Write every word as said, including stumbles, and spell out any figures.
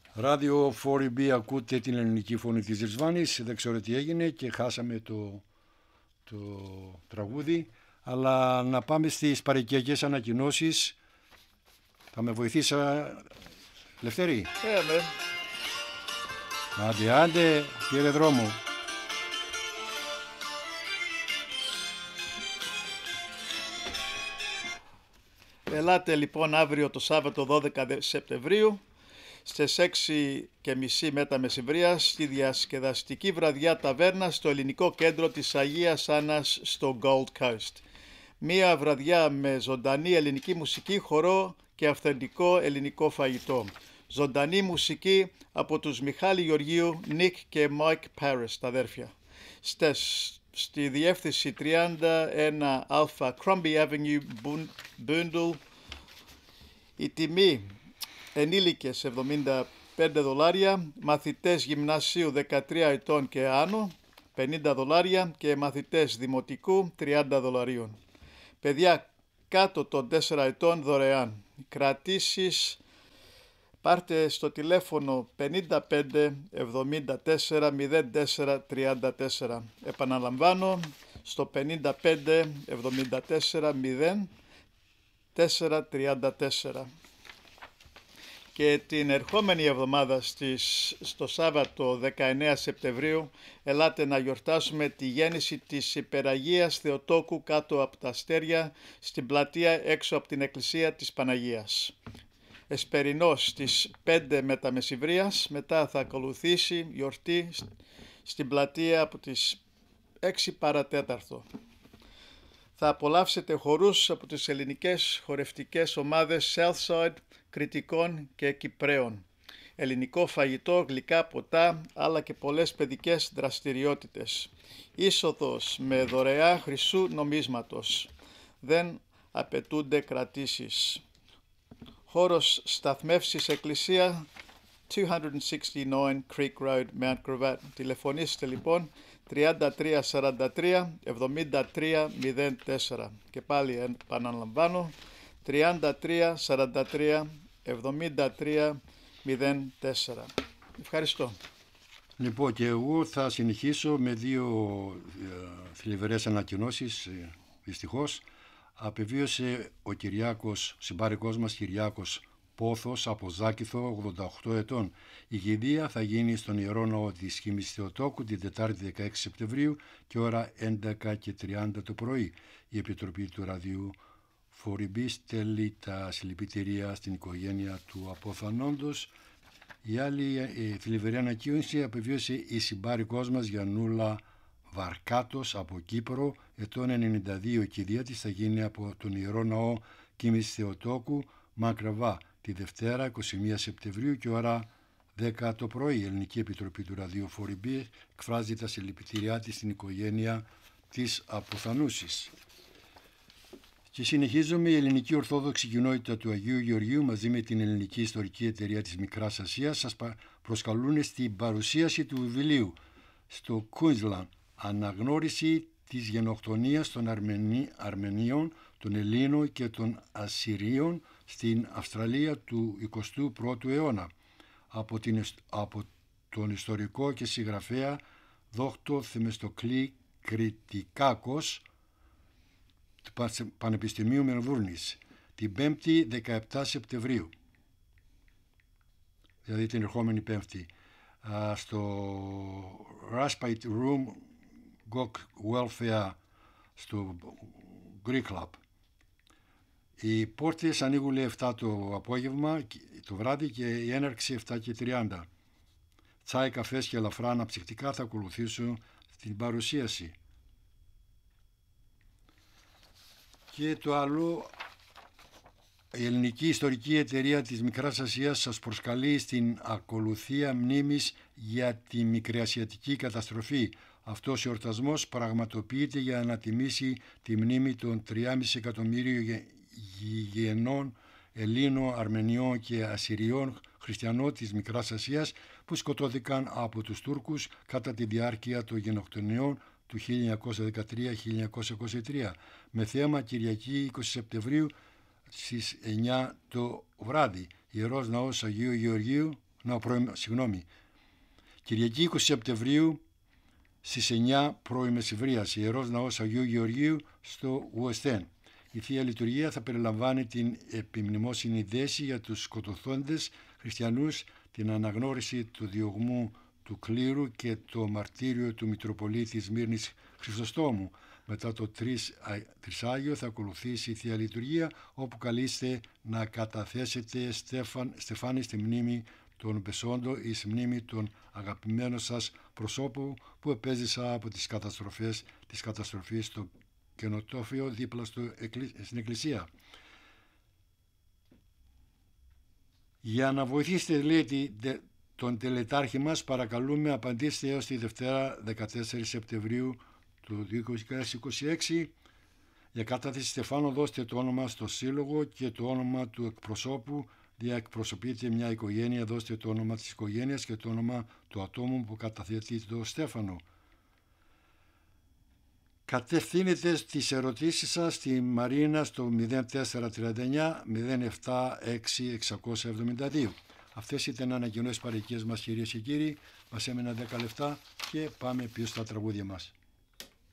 Ράδιο φορ μπι, ακούτε την ελληνική φωνή της Ρισβάνης. Δεν ξέρω τι έγινε και χάσαμε το, το τραγούδι. Αλλά να πάμε στις παροικιακές ανακοινώσεις. Θα με βοηθήσει, Λευτέρη? Ε, ναι. Άντε, άντε, πήρε δρόμο. Ελάτε λοιπόν αύριο το Σάββατο δώδεκα Σεπτεμβρίου στις έξι και μισή μετά μεσημβρία στη διασκεδαστική βραδιά ταβέρνα στο ελληνικό κέντρο της Αγίας Άννας στο Gold Coast. Μία βραδιά με ζωντανή ελληνική μουσική, χορό και αυθεντικό ελληνικό φαγητό. Ζωντανή μουσική από τους Μιχάλη Γεωργίου, Νίκ και Μάικ Πάρες, τα αδέρφια. Στες, στη διεύθυνση τριάντα ένα Α Crombie Avenue, Boondle. Η τιμή ενήλικες εβδομήντα πέντε δολάρια, μαθητές γυμνασίου δεκατρία ετών και άνω πενήντα δολάρια και μαθητές δημοτικού τριάντα δολαρίων. Παιδιά κάτω των τέσσερα ετών δωρεάν. Κρατήσεις πάρτε στο τηλέφωνο πενήντα πέντε εβδομήντα τέσσερα μηδέν τέσσερα τριάντα τέσσερα. Επαναλαμβάνω, στο πενήντα πέντε εβδομήντα τέσσερα μηδέν τέσσερα τριάντα τέσσερα. Και την ερχόμενη εβδομάδα στις, στο Σάββατο δεκαεννέα Σεπτεμβρίου ελάτε να γιορτάσουμε τη γέννηση της Υπεραγίας Θεοτόκου κάτω από τα αστέρια στην πλατεία έξω από την Εκκλησία της Παναγίας. Εσπερινός στις πέντε μετά μεσημβρίας, μετά θα ακολουθήσει γιορτή στην πλατεία από τις έξι παρατέταρτο. Θα απολαύσετε χορούς από τις ελληνικές χορευτικές ομάδες Southside, Κρητικών και Κυπραίων. Ελληνικό φαγητό, γλυκά ποτά, αλλά και πολλές παιδικές δραστηριότητες. Είσοδος με δωρεά χρυσού νομίσματος. Δεν απαιτούνται κρατήσεις. Χώρος σταθμεύσης εκκλησία διακόσια εξήντα εννέα Creek Road, Mount Gravatt. Τηλεφωνήστε λοιπόν τριάντα τρία σαράντα τρία εβδομήντα τρία μηδέν τέσσερα και πάλι επαναλαμβάνω τριάντα τρία σαράντα τρία εβδομήντα τρία μηδέν τέσσερα. Ευχαριστώ. Λοιπόν, και εγώ θα συνεχίσω με δύο ε, θλιβερές ανακοινώσεις, ε, δυστυχώς. Απεβίωσε ο Κυριάκος, συμπάρικος μας Κυριάκος Πόθος από Ζάκηθο, ογδόντα οκτώ ετών. Η κηδεία θα γίνει στον Ιερό Ναό της Χήμης Θεοτόκου την Τετάρτη δεκαέξι Σεπτεμβρίου και ώρα έντεκα και τριάντα το πρωί. Η Επιτροπή του Ραδιού φορ μπι στέλνει τα συλληπιτήρια στην οικογένεια του αποθανόντος. Η άλλη ε, θλιβερή ανακοίνωση: απεβίωσε η συμπάρικος μας Γιαννούλα Βαρκάτος από Κύπρο, ετών ενενήντα δύο. Η κηδεία της θα γίνει από τον Ιερό Ναό Χήμης Θεοτόκου, Μακραβά, τη Δευτέρα είκοσι μία Σεπτεμβρίου και ώρα δέκα το πρωί. Η Ελληνική Επιτροπή του Ραδιού φορ μπι εκφράζει τα συλληπιτήριά της στην οικογένεια της αποθανούσης. Και συνεχίζουμε. Η Ελληνική Ορθόδοξη Κοινότητα του Αγίου Γεωργίου μαζί με την Ελληνική Ιστορική Εταιρεία της Μικράς Ασίας σας προσκαλούν στην παρουσίαση του βιβλίου στο Queensland, αναγνώριση της γενοκτονίας των Αρμενί, Αρμενίων, των Ελλήνων και των Ασσυρίων στην Αυστραλία του εικοστού πρώτου αιώνα, από, την, από τον ιστορικό και συγγραφέα Δόκτωρ Θεμιστοκλή Κρητικάκος του Πανεπιστημίου Μελβούρνης, την Πέμπτη δεκαεπτά Σεπτεμβρίου, δηλαδή την ερχόμενη Πέμπτη, στο Respite Room Gok Welfare στο Greek Club. Οι πόρτες ανοίγουν επτά το απόγευμα, το βράδυ, και η έναρξη επτά και τριάντα. Τσάι, καφές και ελαφρά αναψυκτικά θα ακολουθήσουν στην παρουσίαση. Και το άλλο, η Ελληνική Ιστορική Εταιρεία της Μικράς Ασίας σας προσκαλεί στην ακολουθία μνήμης για τη Μικρασιατική καταστροφή. Αυτός ο εορτασμός πραγματοποιείται για να τιμήσει τη μνήμη των τριάμισι εκατομμύριων γηγενών Ελλήνων, Αρμενιών και Ασσυριών χριστιανών της Μικράς Ασίας που σκοτώθηκαν από τους Τούρκους κατά τη διάρκεια των γενοκτονιών του χίλια εννιακόσια δεκατρία με χίλια εννιακόσια είκοσι τρία, με θέμα Κυριακή είκοσι Σεπτεμβρίου στις εννιά το βράδυ. Ιερός Ναός Αγίου Γεωργίου, No, πρώην, συγγνώμη. Κυριακή είκοσι Σεπτεμβρίου στις εννιά πρώην μεσημβρίας, Ιερός Ναός Αγίου Γεωργίου στο Ουεστέν. Η Θεία Λειτουργία θα περιλαμβάνει την επιμνημόσυνη δέση για τους σκοτωθόντες χριστιανούς, την αναγνώριση του διωγμού του κλήρου και το μαρτύριο του Μητροπολίτη Σμύρνης Χρυσοστόμου. Μετά το τρισ, Τρισάγιο θα ακολουθήσει η Θεία Λειτουργία, όπου καλείστε να καταθέσετε στεφαν, στεφάνι στη μνήμη των πεσόντων ή στη μνήμη των αγαπημένων σας προσώπου που επέζησα από τις καταστροφές της καταστροφής στο κενοτόφιο δίπλα στο, στην εκκλησία. Για να βοηθήσετε, λέει, τον τελετάρχη μας, παρακαλούμε απαντήστε έως τη Δευτέρα δεκατέσσερις Σεπτεμβρίου του δύο χιλιάδες είκοσι έξι. Για κατάθεση στεφάνου δώστε το όνομα στο σύλλογο και το όνομα του εκπροσώπου. Δια εκπροσωπείτε μια οικογένεια, δώστε το όνομα της οικογένειας και το όνομα του ατόμου που καταθέτει το στέφανο. Κατευθύνετε τις ερωτήσεις σας στη Μαρίνα στο μηδέν τέσσερα τριάντα εννιά μηδέν επτά έξι εξακόσια εβδομήντα δύο. Αυτές ήταν ανακοινώσεις παροικίας μας, κυρίες και κύριοι. Μας έμειναν δέκα λεπτά και πάμε πίσω στα τραγούδια μας.